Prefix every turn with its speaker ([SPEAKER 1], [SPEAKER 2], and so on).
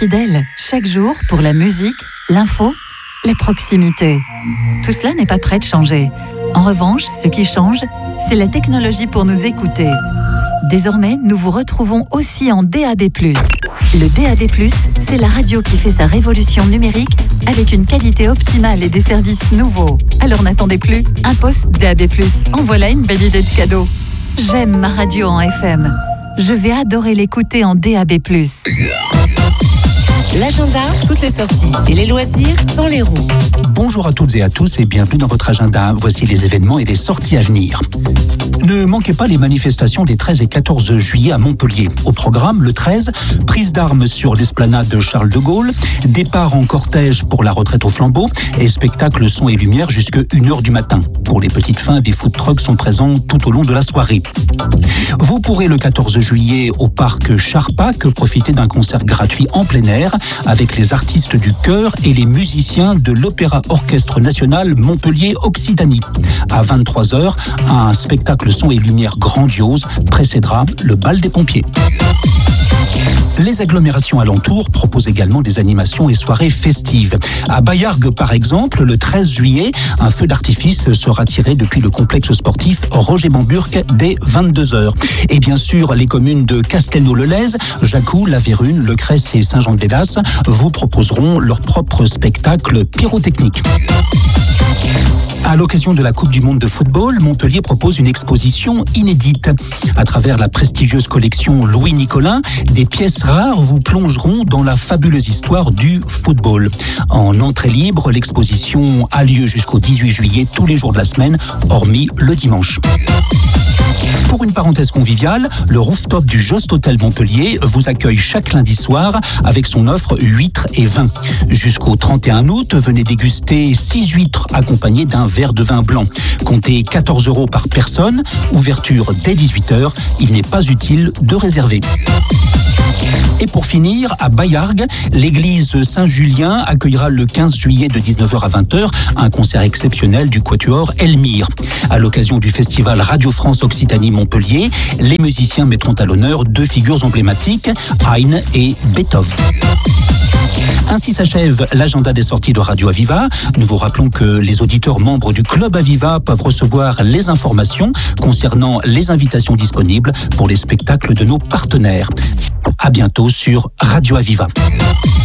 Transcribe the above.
[SPEAKER 1] fidèles, chaque jour pour la musique, l'info, les proximités. Tout cela n'est pas prêt de changer. En revanche, ce qui change, c'est la technologie pour nous écouter. Désormais, nous vous retrouvons aussi en DAB+. Le DAB+, c'est la radio qui fait sa révolution numérique avec une qualité optimale et des services nouveaux. Alors n'attendez plus, un poste DAB+. En voilà une belle idée de cadeau. J'aime ma radio en FM. Je vais adorer l'écouter en DAB+.
[SPEAKER 2] L'agenda, toutes les sorties et les loisirs dans les roues.
[SPEAKER 3] Bonjour à toutes et à tous et bienvenue dans votre agenda. Voici les événements et les sorties à venir. Ne manquez pas les manifestations des 13 et 14 juillet à Montpellier. Au programme, le 13, prise d'armes sur l'esplanade de Charles de Gaulle, départ en cortège pour la retraite au flambeau et spectacle son et lumière jusqu'à 1h du matin. Pour les petites fins, des food trucks sont présents tout au long de la soirée. Vous pourrez le 14 juillet au parc Charpak profiter d'un concert gratuit en plein air avec les artistes du chœur et les musiciens de l'Opéra Orchestre National Montpellier Occitanie. À 23h, un spectacle son et lumière grandiose précédera le bal des pompiers. Les agglomérations alentours proposent également des animations et soirées festives. À Bayargues, par exemple, le 13 juillet, un feu d'artifice sera tiré depuis le complexe sportif Roger Bamburg dès 22h. Et bien sûr, les communes de Castelnau-le-Lez, Jacou, La Vérune, Le Cress et Saint-Jean-de-Védas vous proposeront leur propre spectacle pyrotechnique. À l'occasion de la Coupe du Monde de football, Montpellier propose une exposition inédite. À travers la prestigieuse collection Louis Nicolin, des pièces rares vous plongeront dans la fabuleuse histoire du football. En entrée libre, l'exposition a lieu jusqu'au 18 juillet tous les jours de la semaine, hormis le dimanche. Pour une parenthèse conviviale, le rooftop du Jost Hotel Montpellier vous accueille chaque lundi soir avec son offre huîtres et vin. Jusqu'au 31 août, venez déguster 6 huîtres accompagnées d'un verre de vin blanc. Comptez 14 € par personne, ouverture dès 18h, il n'est pas utile de réserver. Et pour finir, à Bayargues, l'église Saint-Julien accueillera le 15 juillet de 19h à 20h un concert exceptionnel du quatuor Elmire. À l'occasion du festival Radio France Occitanie Montpellier, les musiciens mettront à l'honneur 2 figures emblématiques, Haydn et Beethoven. Ainsi s'achève l'agenda des sorties de Radio Aviva. Nous vous rappelons que les auditeurs membres du Club Aviva peuvent recevoir les informations concernant les invitations disponibles pour les spectacles de nos partenaires. À bientôt sur Radio Aviva.